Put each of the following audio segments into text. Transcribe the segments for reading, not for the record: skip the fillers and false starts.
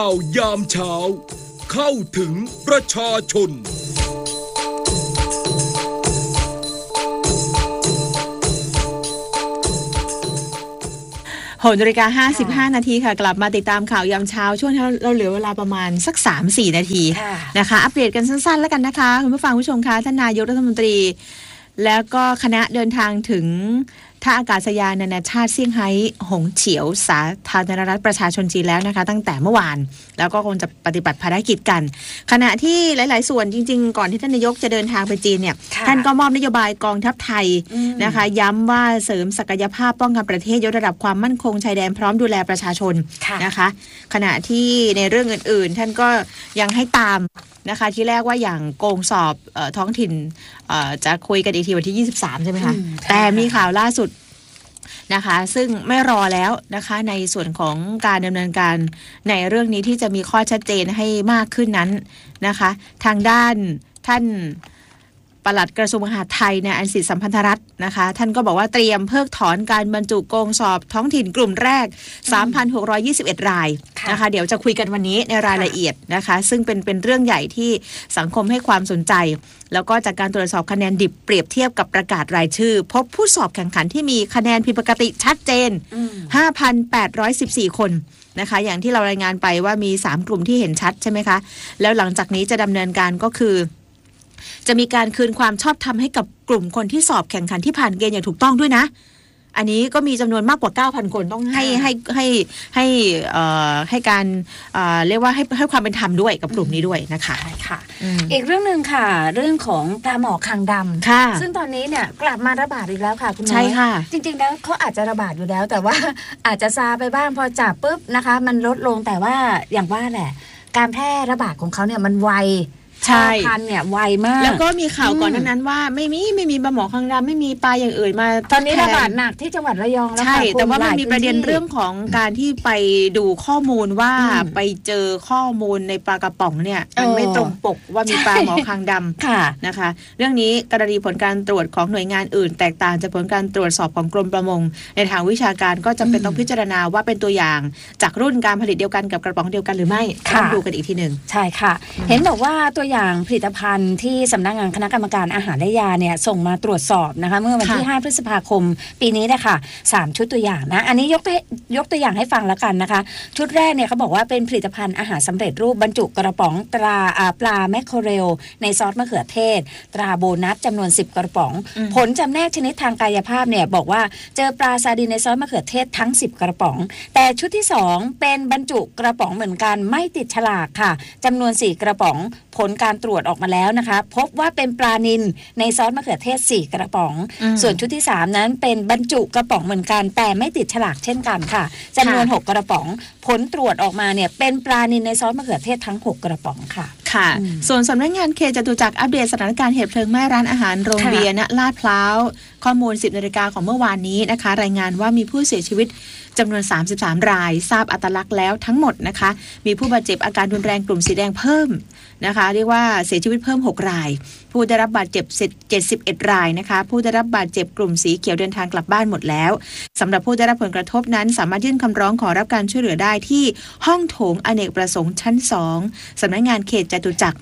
าวยามเช้าเข้าถึงประชาชน 6:55 นาทีค่ะกลับมาติดตามข่าวยามเช้าช่วงที่เราเหลือเวลาประมาณสัก 3-4 นาทีนะคะอัปเดตกันสั้นๆแล้วกันนะคะคุณผู้ฟังผู้ชมคะท่านนายกรัฐมนตรีแล้วก็คณะเดินทางถึงท่าอากาศยานนานาชาติเซี่ยงไฮ้หงเฉียวสาธารณรัฐประชาชนจีนแล้วนะคะตั้งแต่เมื่อวานแล้วก็คงจะปฏิบัติภารกิจกันขณะที่หลายๆส่วนจริงๆก่อนที่ท่านนายกจะเดินทางไปจีนเนี่ยท่านก็มอบนโยบายกองทัพไทยนะคะย้ำว่าเสริมศักยภาพป้องกันประเทศยกระดับความมั่นคงชายแดนพร้อมดูแลประชาชนนะคะขณะที่ในเรื่องอื่นๆท่านก็ยังให้ตามนะคะที่แรกว่าอย่างโกงสอบท้องถิ่นจะคุยกันอีกทีวันที่23ใช่ไหมคะแต่มีข่าวล่าสุดนะคะซึ่งไม่รอแล้วนะคะในส่วนของการดำเนินการในเรื่องนี้ที่จะมีข้อชัดเจนให้มากขึ้นนั้นนะคะทางด้านท่านปลัดกระทรวงมหาดไทยเนี่ยอันสิทธิสัมพันธรัตน์นะคะท่านก็บอกว่าเตรียมเพิกถอนการบรรจุโกงสอบท้องถิ่นกลุ่มแรก 3,621 รายนะคะเดี๋ยวจะคุยกันวันนี้ในรายละเอียดนะคะซึ่งเป็นเรื่องใหญ่ที่สังคมให้ความสนใจแล้วก็จากการตรวจสอบคะแนนดิบเปรียบเทียบกับประกาศรายชื่อพบผู้สอบแข่งขันที่มีคะแนนผิดปกติชัดเจน 5,814 คนนะคะอย่างที่เรารายงานไปว่ามี3กลุ่มที่เห็นชัดใช่ไหมคะแล้วหลังจากนี้จะดำเนินการก็คือจะมีการคืนความชอบธรรมให้กับกลุ่มคนที่สอบแข่งขันที่ผ่านเกณฑ์อย่างถูกต้องด้วยนะอันนี้ก็มีจำนวนมากกว่า 9,000 คนต้องให้การเรียกว่าให้ความเป็นธรรมด้วยกับกลุ่มนี้ด้วยนะคะใช่ค่ะอีกเรื่องนึงค่ะเรื่องของปลาหมอคางดำซึ่งตอนนี้เนี่ยกลับมาระบาดอีกแล้วค่ะคุณน้อยใช่ค่ะจริงๆแล้วเขาอาจจะระบาดอยู่แล้วแต่ว่าอาจจะซาไปบ้างพอจับปุ๊บนะคะมันลดลงแต่ว่าอย่างว่าแหละการแพร่ระบาดของเขาเนี่ยมันไวใช่พันเนี่ยไวมากแล้วก็มีข่าวก่อนนั้นว่าไม่มีปลาหมอคางดำไม่มีปลาอย่างอื่นมาตอนนี้ระบาดหนักที่จังหวัดระยองแล้วใช่แต่ว่ามันมีประเด็นเรื่องของการที่ไปดูข้อมูลว่าไปเจอข้อมูลในปลากระป๋องเนี่ยมันไม่ตรงปกว่ามีปลาหมอคางดำนะคะเรื่องนี้กรณีผลการตรวจของหน่วยงานอื่นแตกต่างจากผลการตรวจสอบของกรมประมงในทางวิชาการก็จำเป็นต้องพิจารณาว่าเป็นตัวอย่างจากรุ่นการผลิตเดียวกันกับกระป๋องเดียวกันหรือไม่ต้องดูกันอีกทีนึงใช่ค่ะเห็นบอกว่าตัวอย่างผลิตภัณฑ์ที่สำนักงานคณะกรรมการอาหารและยาเนี่ยส่งมาตรวจสอบนะคะเมื่อวันที่5พฤษภาคมปีนี้นะคะ3ชุดตัวอย่างนะอันนี้ยกตัวอย่างให้ฟังแล้วกันนะคะชุดแรกเนี่ยเขาบอกว่าเป็นผลิตภัณฑ์อาหารสำเร็จรูปบรรจุกระป๋องตราปลาแมคเคอเรลในซอสมะเขือเทศตราโบนัสจำนวน10กระป๋องผลจำแนกชนิดทางกายภาพเนี่ยบอกว่าเจอปลาซาดีนในซอสมะเขือเทศทั้ง10กระป๋องแต่ชุดที่2เป็นบรรจุกระป๋องเหมือนกันไม่ติดฉลากค่ะจำนวน4กระป๋องผลการตรวจออกมาแล้วนะคะพบว่าเป็นปลานิลในซอสมะเขือเทศ4กระป๋องส่วนชุดที่3นั้นเป็นบรรจุกระป๋องเหมือนกันแต่ไม่ติดฉลากเช่นกันค่ะจำนวน6กระป๋องผลตรวจออกมาเนี่ยเป็นปลานิลในซอสมะเขือเทศทั้ง6กระป๋องค่ะค่ะส่วนสำนักงานเขตจตุจักรอัปเดตสถานการณ์เหตุเพลิงไหม้ร้านอาหารโรงเบียร์ณลาดพร้าวข้อมูล 10 นาฬิกาของเมื่อวานนี้นะคะรายงานว่ามีผู้เสียชีวิตจำนวน33รายทราบอัตลักษณ์แล้วทั้งหมดนะคะมีผู้บาดเจ็บอาการรุนแรงกลุ่มสีแดงเพิ่มนะคะเรียกว่าเสียชีวิตเพิ่ม6รายผู้ได้รับบาดเจ็บ71รายนะคะผู้ได้รับบาดเจ็บกลุ่มสีเขียวเดินทางกลับบ้านหมดแล้วสำหรับผู้ได้รับผลกระทบนั้นสามารถยื่นคำร้องขอรับการช่วยเหลือได้ที่ห้องโถงอเนกประสงค์ชั้น2สำนักงานเขตจตุจักร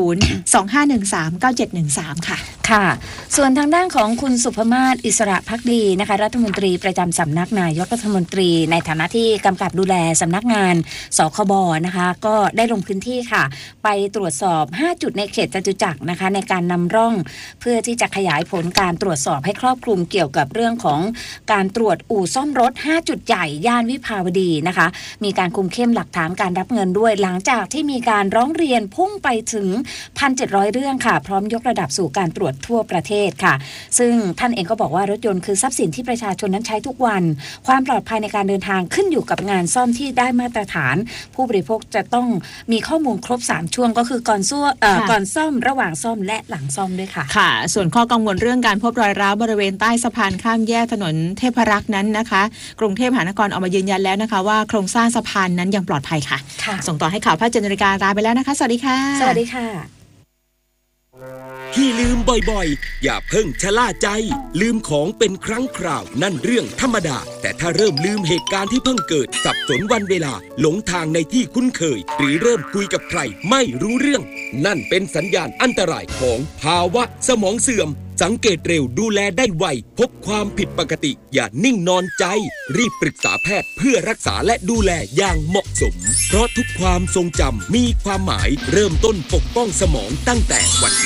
025139713ค่ะค่ะส่วนทางด้านของคุณสุภมาศอิสระภักดีนะคะรัฐมนตรีประจำสำนักนายกรัฐมนตรีในฐานะที่กำกับดูแลสำนักงานสคบนะคะก็ได้ลงพื้นที่ค่ะไปตรวจสอบ5จุดในเขตจตุจักรนะคะในการนำร่องเพื่อที่จะขยายผลการตรวจสอบให้ครอบคลุมเกี่ยวกับเรื่องของการตรวจอู่ซ่อมรถ5จุดใหญ่ย่านวิภาวดีนะคะมีการคุมเข้มหลักฐานการรับเงินด้วยหลังจากที่มีการร้องเรียนพุ่งไปถึง 1,700 เรื่องค่ะพร้อมยกระดับสู่การตรวจทั่วประเทศค่ะซึ่งท่านเองก็บอกว่ารถยนต์คือทรัพย์สินที่ประชาชนนั้นใช้ทุกวันความปลอดภัยในการเดินทางขึ้นอยู่กับงานซ่อมที่ได้มาตรฐานผู้บริโภคจะต้องมีข้อมูลครบ3ช่วงก็คือก่อนซ่อมระหว่างซ่อมและหลังซ่อมด้วยค่ะค่ะส่วนข้อกังวลเรื่องการพบรอยร้าวบริเวณใต้สะพานข้ามแยกถนนเทพรักษ์นั้นนะคะกรุงเทพมหานครออกมายืนยันแล้วนะคะว่าโครงสร้างสะพานนั้นยังปลอดภัยค่ะส่งต่อให้ข่าวภาค7 นาฬิกาลาไปแล้วนะคะสวัสดีค่ะสวัสดีค่ะที่ลืมบ่อยๆอย่าเพิ่งชะล่าใจลืมของเป็นครั้งคราวนั่นเรื่องธรรมดาแต่ถ้าเริ่มลืมเหตุการณ์ที่เพิ่งเกิดสับสนวันเวลาหลงทางในที่คุ้นเคยหรือเริ่มคุยกับใครไม่รู้เรื่องนั่นเป็นสัญญาณอันตรายของภาวะสมองเสื่อมสังเกตเร็วดูแลได้ไวพบความผิดปกติอย่านิ่งนอนใจรีบปรึกษาแพทย์เพื่อรักษาและดูแลอย่างเหมาะสมเพราะทุกความทรงจำมีความหมายเริ่มต้นปกป้องสมองตั้งแต่วันนี้